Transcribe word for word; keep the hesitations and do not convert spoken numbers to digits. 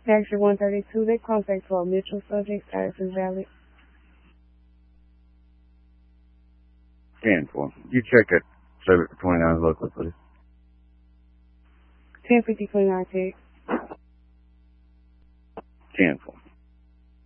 Extra one thirty-two, they contact for a mutual subject status is valid. ten four. You check it. Service for twenty-nine local, please. ten fifty twenty-nine, text. ten four.